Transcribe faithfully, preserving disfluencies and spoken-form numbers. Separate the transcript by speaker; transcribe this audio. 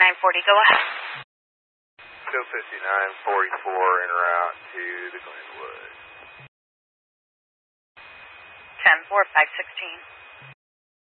Speaker 1: fifty-nine forty, go ahead.
Speaker 2: Still fifty-nine forty-four en route to the Glenwood.
Speaker 1: ten four five sixteen.